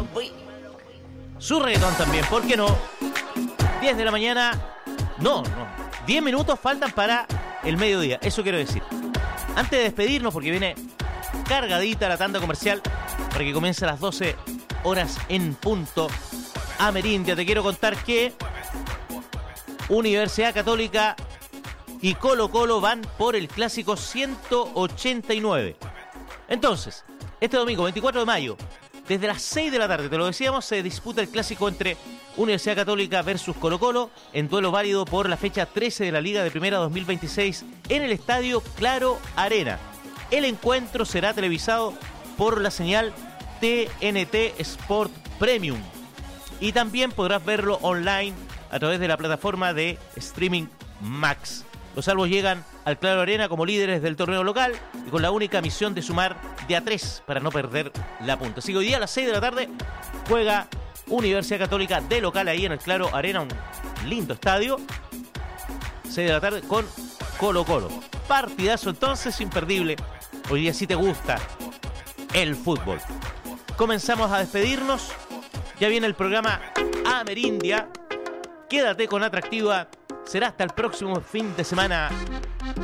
Su reggaetón también, ¿por qué no? 10 de la mañana. No. 10 minutos faltan para el mediodía, eso quiero decir. Antes de despedirnos, porque viene cargadita la tanda comercial para que comience a las 12 horas en punto. Amerindia, te quiero contar que Universidad Católica y Colo-Colo van por el clásico 189. Entonces, este domingo 24 de mayo, desde las 6 de la tarde, te lo decíamos, se disputa el clásico entre Universidad Católica versus Colo-Colo en duelo válido por la fecha 13 de la Liga de Primera 2026 en el Estadio Claro Arena. El encuentro será televisado por la señal TNT Sport Premium y también podrás verlo online a través de la plataforma de streaming Max. Los albos llegan al Claro Arena como líderes del torneo local y con la única misión de sumar de a 3 para no perder la punta. Así que hoy día a las 6 de la tarde juega Universidad Católica de local ahí en el Claro Arena, un lindo estadio. 6 de la tarde con Colo-Colo. Partidazo entonces imperdible. Hoy día sí te gusta el fútbol. Comenzamos a despedirnos. Ya viene el programa Amerindia. Quédate con Atractiva. Será hasta el próximo fin de semana.